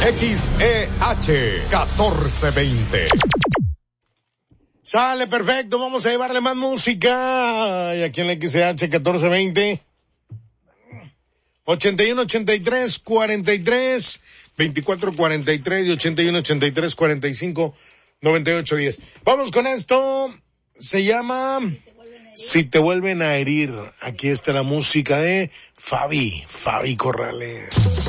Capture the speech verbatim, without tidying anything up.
X E H catorce veinte. Sale, perfecto, vamos a llevarle más música. Y aquí en la X E H catorce veinte. ochenta y uno, ochenta y tres, cuarenta y tres, veinticuatro, cuarenta y tres y ochenta y uno, ochenta y tres, cuarenta y cinco, noventa y ocho, diez. Vamos con esto. Se llama Si te vuelven a herir. Aquí está la música de Fabi, Fabi Corrales.